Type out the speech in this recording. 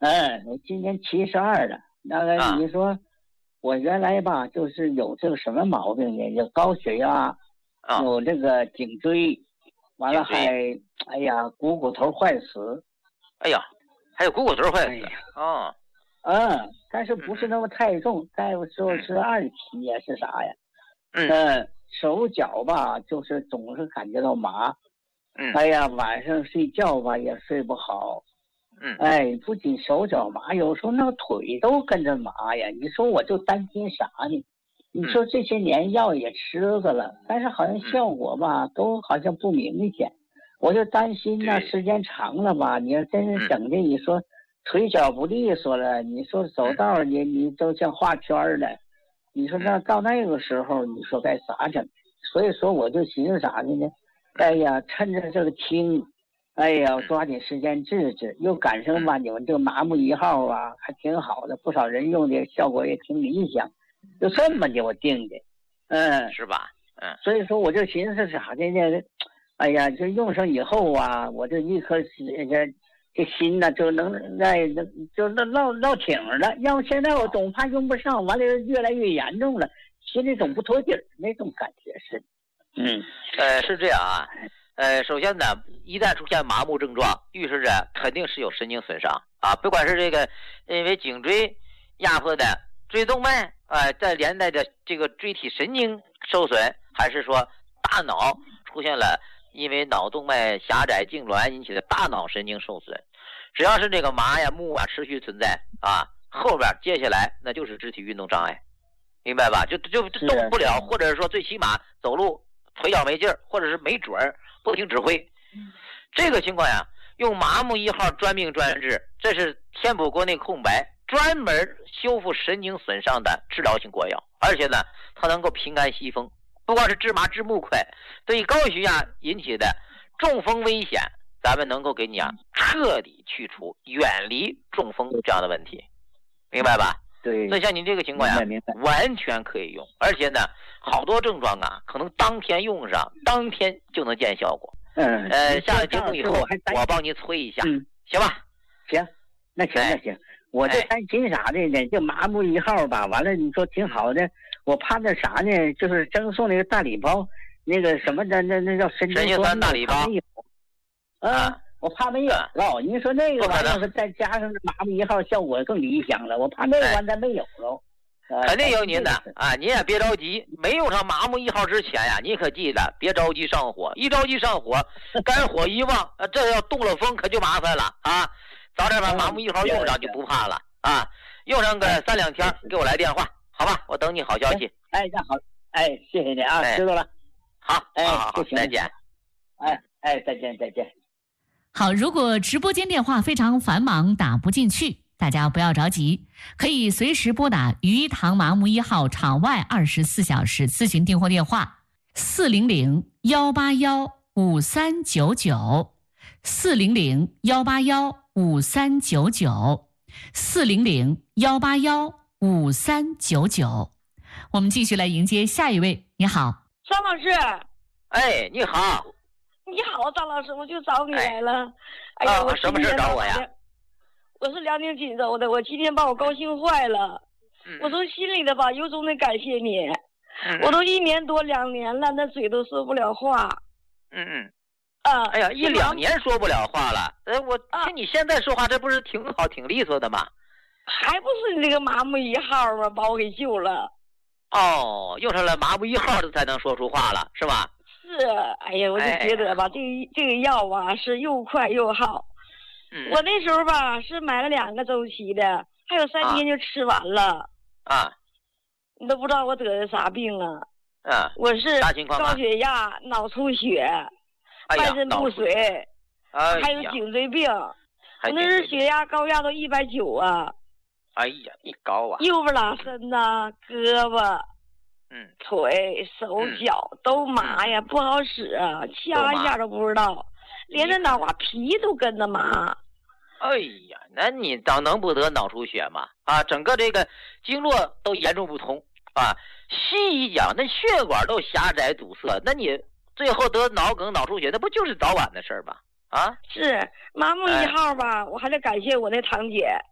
我今年72了。那个你说，我原来吧，就是有这个什么毛病呢？有高血压，有这个颈椎，完了还，哎呀，股头坏死。 哎呀，还有股头坏死。 但是不是那么太重，大夫说是2期呀，是啥呀？手脚吧，就是总是感觉到麻。哎呀，晚上睡觉吧也睡不好。不仅手脚麻，有时候那个腿都跟着麻呀。你说我就担心啥呢？你说这些年药也吃了，但是好像效果吧都好像不明显。我就担心呢，时间长了吧，你要真是整的，你说腿脚不利索了，你说走道你都像画圈了。你说那到那个时候，你说该咋整？所以说我就寻思啥的呢？哎呀，趁着这个轻，哎呀，抓紧时间治治。又赶上吧，你们这个麻木1号啊，还挺好的，不少人用的效果也挺理想。就这么的我定的， 是吧？ 所以说我就寻思啥的呢？哎呀，就用上以后啊，我这一颗这心呢就能就落挺了。要不现在我总怕用不上，完了越来越严重了，心里总不妥底儿，那种感觉是。 是这样啊。首先呢，一旦出现麻木症状，预示着肯定是有神经损伤啊，不管是这个因为颈椎压迫的椎动脉再连带着这个椎体神经受损，还是说大脑出现了因为脑动脉狭窄痉挛引起的大脑神经受损，只要是这个麻呀木啊持续存在啊，后边接下来那就是肢体运动障碍，明白吧？就动不了，或者是说最起码走路腿脚没劲儿，或者是没准儿，不听指挥。这个情况呀，用麻木1号专病专治，这是填补国内空白，专门修复神经损伤的治疗性国药，而且呢，它能够平安西风。不光是治麻治木快，对于高血压引起的中风危险，咱们能够给你彻底去除，远离中风这样的问题，明白吧？ 对。 所以像您这个情况呀，完全可以用，而且呢，好多症状可能当天用上，当天就能见效果。下了节目以后，我帮您催一下，行吧？ 行，那行。我这担心啥的呢？就麻木1号吧，完了你说挺好的，我怕那啥呢？就是赠送那个大礼包，那个什么的，那叫神经酸大礼包。 我怕没有了。您说那个玩意儿再加上麻木1号，效果更理想了。我怕那个玩意儿没有了。 肯定有您的您也别着急，没用上麻木1号之前呀，你可记得别着急上火，一着急上火，肝火一旺，这要动了风可就麻烦了啊！早点把麻木1号用上就不怕了啊！用上个3、2天，给我来电话，好吧？我等你好消息。 那好，谢谢你啊，知道了。 好， 好， 再见。 再见。 好，如果直播间电话非常繁忙打不进去，大家不要着急，可以随时拨打鱼塘麻木1号场外24小时咨询订货电话401-181-5399，401-181-5399。我们继续来迎接下一位。你好， 张老师。 你好。 你好，张老师，我就找你来了。我什么事找我呀？ 我是辽宁锦州的，我今天把我高兴坏了。我从心里的吧，由衷的感谢你。我都1年多2年了，那嘴都说不了话。 哎呀，1、2年说不了话了。我听你现在说话，这不是挺好、挺利索的吗？ 还不是你这个麻木1号吗？把我给救了。 用上了麻木1号才能说出话了，是吧？ 是，哎呀，我就觉得吧，这个药吧是又快又好。我那时候吧是买了2个周期的，还有3天就吃完了。你都不知道我得的啥病啊？我是高血压、脑出血、半身不遂，还有颈椎病。我那是血压高压都190啊。 哎呀，你高啊！ 右边拉伸呐，胳膊。腿手脚都麻呀，不好使啊，掐一下都不知道，连着脑瓜皮都跟着麻。 哎呀，那你当能不得脑出血吗？整个这个经络都严重不通啊。西医讲，那血管都狭窄堵塞，那你最后得脑梗、脑出血，那不就是早晚的事儿吗？ 是麻木1号吧？我还得感谢我那堂姐。